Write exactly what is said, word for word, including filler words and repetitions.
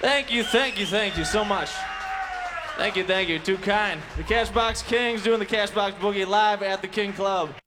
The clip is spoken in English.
Thank you, thank you, thank you so much. Thank you, thank you. Too kind. The Cashbox Kings doing the Cashbox Boogie live at the King Club.